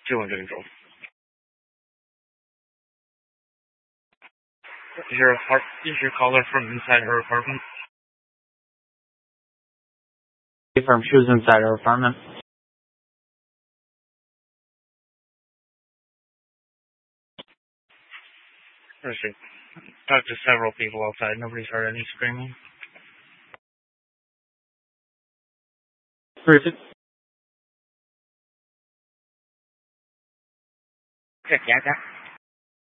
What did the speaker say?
就往这里走。Is your caller from inside her apartment? Confirm she was inside her apartment. Let's see. Talked to several people outside. Nobody's heard any screaming. Where is it? Check, yeah.